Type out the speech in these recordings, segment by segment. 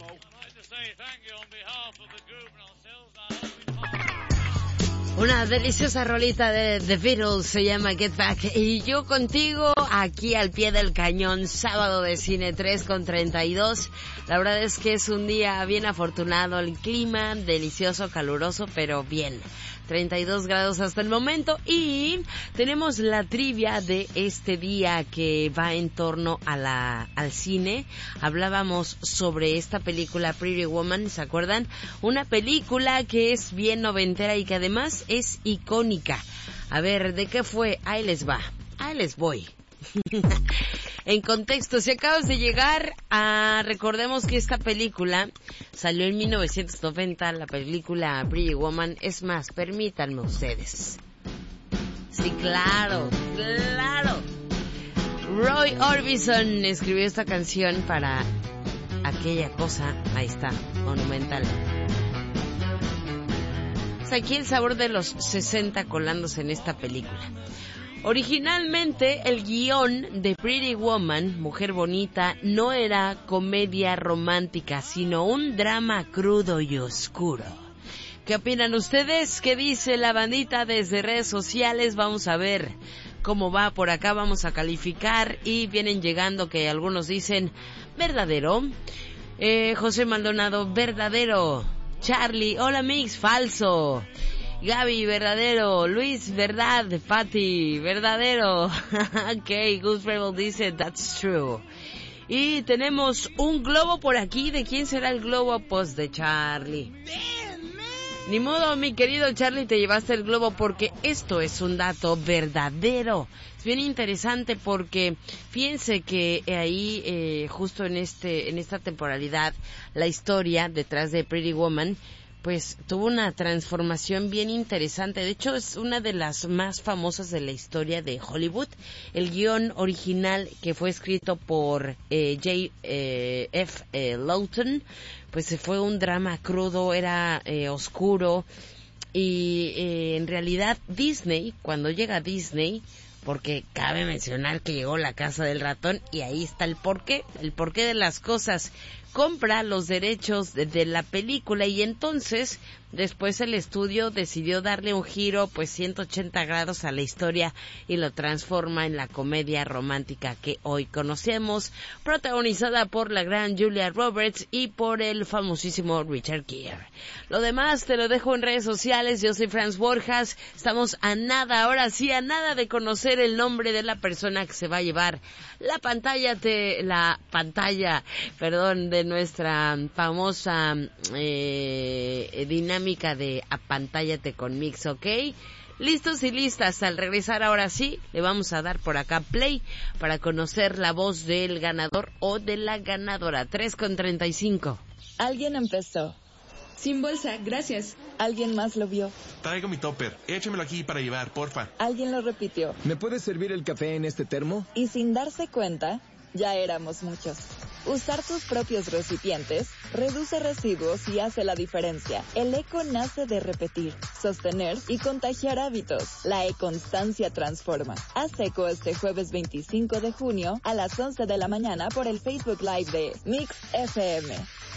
Una deliciosa rolita de The Beatles, se llama Get Back. Y yo contigo, aquí al pie del cañón, sábado de cine 3:32. La verdad es que es un día bien afortunado, el clima delicioso, caluroso, pero bien. 32 grados hasta el momento y tenemos la trivia de este día que va en torno a al cine. Hablábamos sobre esta película Pretty Woman, ¿se acuerdan? Una película que es bien noventera y que además es icónica. A ver, ¿de qué fue? Ahí les va, ahí les voy. En contexto, si acabas de llegar, recordemos que esta película salió en 1990, la película Pretty Woman. Es más, permítanme ustedes. Sí, claro, claro. Roy Orbison escribió esta canción para aquella cosa, ahí está, monumental. O sea, aquí el sabor de los 60 colándose en esta película. Originalmente, el guión de Pretty Woman, Mujer Bonita, no era comedia romántica, sino un drama crudo y oscuro. ¿Qué opinan ustedes? ¿Qué dice la bandita desde redes sociales? Vamos a ver cómo va por acá, vamos a calificar y vienen llegando que algunos dicen verdadero. José Maldonado, verdadero. Charlie, hola Mix, falso. Gaby, verdadero. Luis, verdad. Patti, verdadero. Ok, Goose Rebel dice, that's true. Y tenemos un globo por aquí. ¿De quién será el globo? Pues de Charlie. Ni modo, mi querido Charlie, te llevaste el globo porque esto es un dato verdadero. Es bien interesante porque fíjense que ahí, justo en esta temporalidad, la historia detrás de Pretty Woman pues tuvo una transformación bien interesante. De hecho, es una de las más famosas de la historia de Hollywood. El guión original, que fue escrito por J.F. Lawton, pues fue un drama crudo, era oscuro. Y en realidad Disney, cuando llega Disney, porque cabe mencionar que llegó La Casa del Ratón, y ahí está el porqué de las cosas. Compra los derechos de la película y entonces después el estudio decidió darle un giro pues 180 grados a la historia y lo transforma en la comedia romántica que hoy conocemos, protagonizada por la gran Julia Roberts y por el famosísimo Richard Gere. Lo demás te lo dejo en redes sociales. Yo soy Franz Borjas, estamos a nada, ahora sí, a nada de conocer el nombre de la persona que se va a llevar la pantalla de nuestra famosa dinámica de apantállate con Mix, ¿ok? Listos y listas, al regresar ahora sí, le vamos a dar por acá play para conocer la voz del ganador o de la ganadora. 3:35. Alguien empezó. Sin bolsa, gracias. Alguien más lo vio. Traigo mi topper, échamelo aquí para llevar, porfa. Alguien lo repitió. ¿Me puedes servir el café en este termo? Y sin darse cuenta, ya éramos muchos. Usar tus propios recipientes reduce residuos y hace la diferencia. El eco nace de repetir, sostener y contagiar hábitos. La e-constancia transforma. Haz eco este jueves 25 de junio a las 11 de la mañana por el Facebook Live de Mix FM.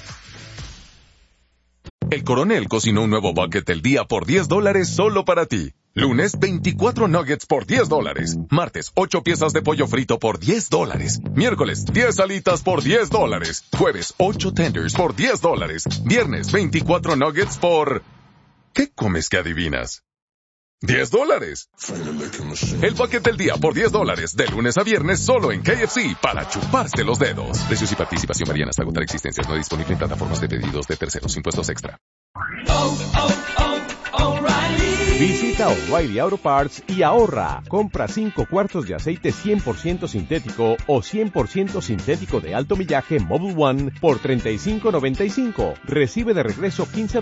El Coronel cocinó un nuevo bucket del día por $10 solo para ti. Lunes, 24 nuggets por $10. Martes, 8 piezas de pollo frito por $10. Miércoles, 10 alitas por $10. Jueves, 8 tenders por $10. Viernes, 24 nuggets por... ¿Qué comes que adivinas? $10. El bucket del día por $10, de lunes a viernes solo en KFC, para chuparse los dedos. Precios y participación varían hasta agotar existencias. No disponible en plataformas de pedidos de terceros. Impuestos extra. Visita O'Reilly Auto Parts y ahorra. Compra 5 cuartos de aceite 100% sintético o 100% sintético de alto millaje Mobil One por $35.95. Recibe de regreso 15